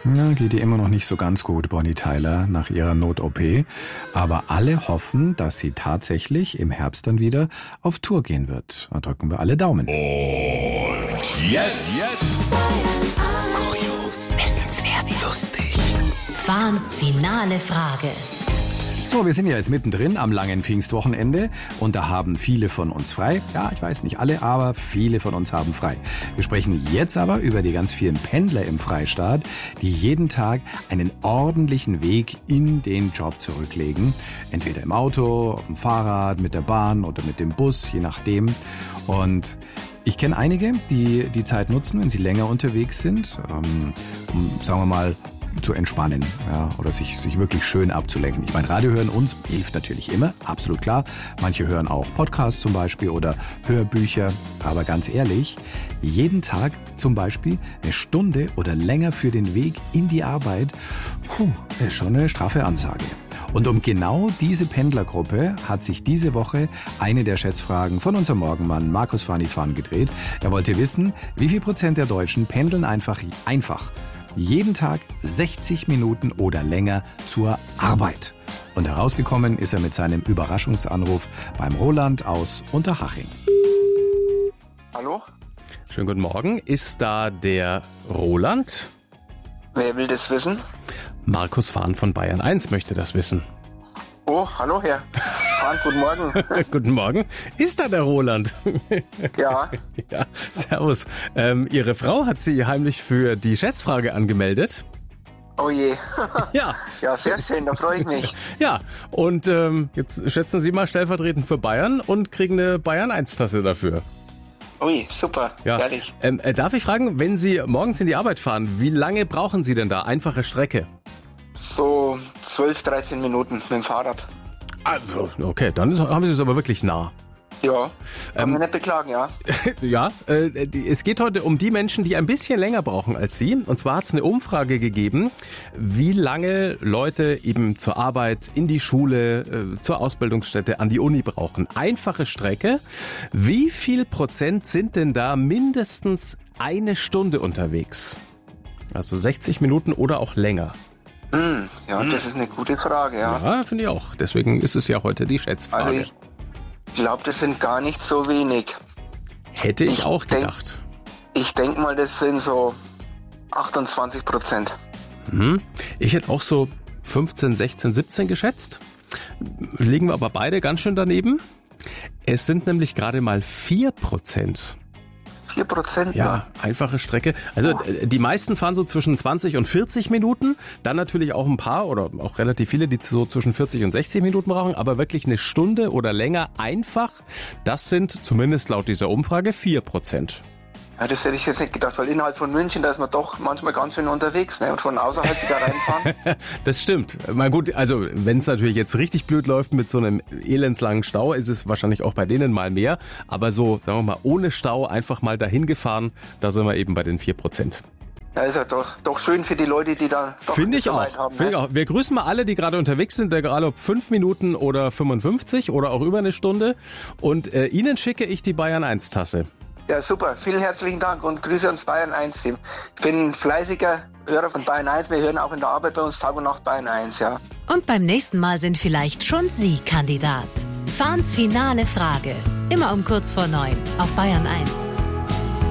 Na, geht ihr immer noch nicht so ganz gut, Bonnie Tyler, nach ihrer Not-OP. Aber alle hoffen, dass sie tatsächlich im Herbst dann wieder auf Tour gehen wird. Da drücken wir alle Daumen. Und jetzt. Kurios, wissenswert, lustig. Fahns finale Frage. So, wir sind ja jetzt mittendrin am langen Pfingstwochenende und da haben viele von uns frei. Ja, ich weiß nicht alle, aber viele von uns haben frei. Wir sprechen jetzt aber über die ganz vielen Pendler im Freistaat, die jeden Tag einen ordentlichen Weg in den Job zurücklegen. Entweder im Auto, auf dem Fahrrad, mit der Bahn oder mit dem Bus, je nachdem. Und ich kenne einige, die die Zeit nutzen, wenn sie länger unterwegs sind, um, sagen wir mal, zu entspannen, ja, oder sich wirklich schön abzulenken. Ich meine, Radio hören uns hilft natürlich immer, absolut klar. Manche hören auch Podcasts zum Beispiel oder Hörbücher. Aber ganz ehrlich, jeden Tag zum Beispiel eine Stunde oder länger für den Weg in die Arbeit, ist schon eine straffe Ansage. Und um genau diese Pendlergruppe hat sich diese Woche eine der Schätzfragen von unserem Morgenmann Markus Fanifan gedreht. Er wollte wissen, wie viel Prozent der Deutschen pendeln einfach jeden Tag 60 Minuten oder länger zur Arbeit. Und herausgekommen ist er mit seinem Überraschungsanruf beim Roland aus Unterhaching. Hallo? Schönen guten Morgen. Ist da der Roland? Wer will das wissen? Markus Fahn von Bayern 1 möchte das wissen. Oh, hallo Herr Fahn, guten Morgen. Guten Morgen. Ist da der Roland? Ja. Ja, servus. Ihre Frau hat Sie heimlich für die Schätzfrage angemeldet. Oh je. Ja. Ja, sehr schön, da freue ich mich. Ja, und jetzt schätzen Sie mal stellvertretend für Bayern und kriegen eine Bayern 1-Tasse dafür. Ui, super, Ja. ehrlich. Darf ich fragen, wenn Sie morgens in die Arbeit fahren, wie lange brauchen Sie denn da? Einfache Strecke. So 12, 13 Minuten mit dem Fahrrad. Okay, dann haben Sie es aber wirklich nah. Ja, kann man nicht beklagen, ja. Ja, es geht heute um die Menschen, die ein bisschen länger brauchen als Sie. Und zwar hat es eine Umfrage gegeben, wie lange Leute eben zur Arbeit, in die Schule, zur Ausbildungsstätte, an die Uni brauchen. Einfache Strecke. Wie viel Prozent sind denn da mindestens eine Stunde unterwegs? Also 60 Minuten oder auch länger. Ja, das ist eine gute Frage, ja. Ja, finde ich auch. Deswegen ist es ja heute die Schätzfrage. Also ich glaube, das sind gar nicht so wenig. Hätte ich auch gedacht. Ich denke mal, das sind so 28%. Ich hätte auch so 15, 16, 17 geschätzt. Liegen wir aber beide ganz schön daneben. Es sind nämlich gerade mal 4%. 4%? Ja, einfache Strecke. Also die meisten fahren so zwischen 20 und 40 Minuten. Dann natürlich auch ein paar oder auch relativ viele, die so zwischen 40 und 60 Minuten brauchen. Aber wirklich eine Stunde oder länger einfach, das sind zumindest laut dieser Umfrage 4%. Ja, das hätte ich jetzt nicht gedacht, weil innerhalb von München, da ist man doch manchmal ganz schön unterwegs, ne? Und von außerhalb wieder reinfahren. Das stimmt. Mal gut, also wenn es natürlich jetzt richtig blöd läuft mit so einem elendslangen Stau, ist es wahrscheinlich auch bei denen mal mehr. Aber so, sagen wir mal, ohne Stau einfach mal dahin gefahren, da sind wir eben bei den 4%. Ja, ist ja doch schön für die Leute, die da doch Finde nicht ich so auch. weit haben. Finde ich auch. Wir grüßen mal alle, die gerade unterwegs sind, egal ob 5 Minuten oder 55 oder auch über eine Stunde. Und Ihnen schicke ich die Bayern 1 Tasse. Ja, super. Vielen herzlichen Dank und Grüße ans Bayern 1 Team. Ich bin ein fleißiger Hörer von Bayern 1. Wir hören auch in der Arbeit bei uns Tag und Nacht Bayern 1, ja. Und beim nächsten Mal sind vielleicht schon Sie Kandidat. Fahns finale Frage. Immer um kurz vor 9 auf Bayern 1.